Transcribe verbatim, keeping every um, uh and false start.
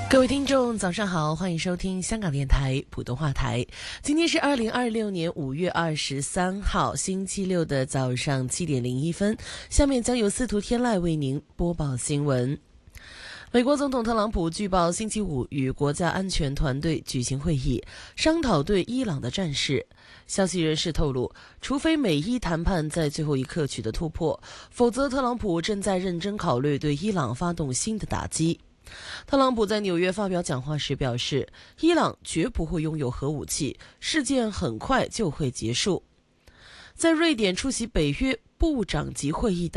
各位听众早上好，欢迎收听香港电台普通话台。今天是二零二六年五月二十三号星期六的早上七点零一分，下面将由司徒天籁为您播报新闻。美国总统特朗普据报星期五与国家安全团队举行会议，商讨对伊朗的战事。消息人士透露，除非美伊谈判在最后一刻取得突破，否则特朗普正在认真考虑对伊朗发动新的打击。特朗普在纽约发表讲话时表示，伊朗绝不会拥有核武器，事件很快就会结束。在瑞典出席北约部长级会议的